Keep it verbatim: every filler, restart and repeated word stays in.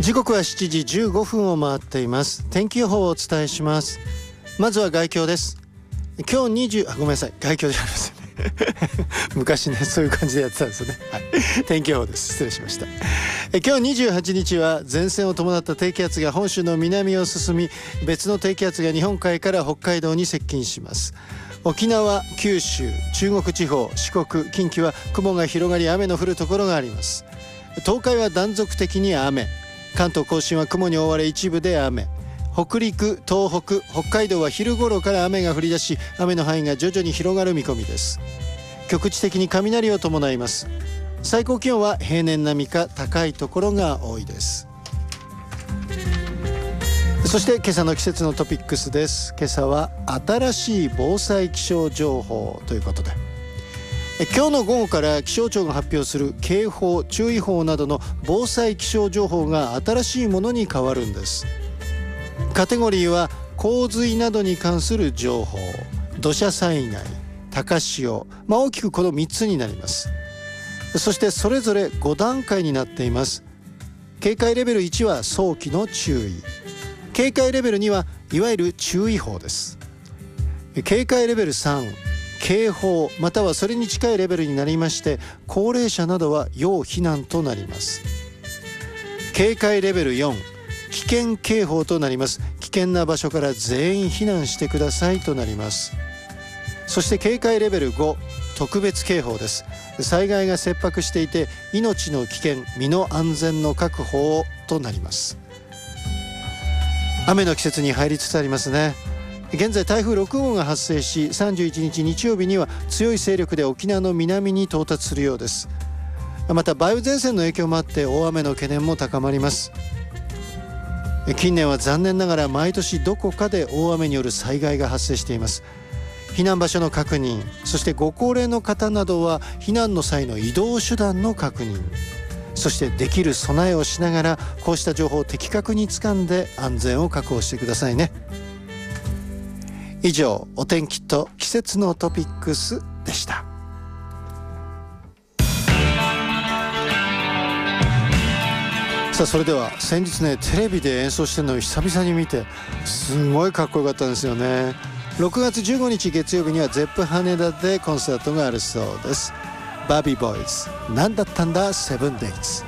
時刻はしちじじゅうごふんを回っています。天気予報をお伝えします。まずは外況です。今日にじゅうあごめんなさい外況じゃありません昔ねそういう感じでやってたんですよね、はい、天気予報です。失礼しました。え今日にじゅうはちにちは前線を伴った低気圧が本州の南を進み、別の低気圧が日本海から北海道に接近します。沖縄、九州、中国地方、四国、近畿は雲が広がり雨の降るところがあります。東海は断続的に雨、関東甲信は雲に覆われ一部で雨、北陸、東北、北海道は昼頃から雨が降り出し、雨の範囲が徐々に広がる見込みです。局地的に雷を伴います。最高気温は平年並みか高いところが多いです。そして今朝の季節のトピックスです。今朝は新しい防災気象情報ということで、今日の午後から気象庁が発表する警報、注意報などの防災気象情報が新しいものに変わるんです。カテゴリーは洪水などに関する情報、土砂災害、高潮、まあ、大きくこのみっつになります。そしてそれぞれごだんかいになっています。警戒レベルいちは早期の注意、警戒レベルにはいわゆる注意報です。警戒レベルさん、警報またはそれに近いレベルになりまして、高齢者などは要避難となります。警戒レベルよん、危険警報となります。危険な場所から全員避難してくださいとなります。そして警戒レベルご、特別警報です。災害が切迫していて命の危険、身の安全の確保となります。雨の季節に入りつつありますね。現在台風ろくごうが発生し、さんじゅういちにち日曜日には強い勢力で沖縄の南に到達するようです。また梅雨前線の影響もあって大雨の懸念も高まります。近年は残念ながら毎年どこかで大雨による災害が発生しています。避難場所の確認、そしてご高齢の方などは避難の際の移動手段の確認、そしてできる備えをしながらこうした情報を的確に掴んで安全を確保してくださいね。以上、お天気と季節のトピックスでした。さあそれでは先日ねテレビで演奏してるのを久々に見てすごいかっこよかったんですよね。ろくがつじゅうごにち月曜日にはゼップ羽田でコンサートがあるそうです。バービーボーイズ、なんだったんだセブンデイズ。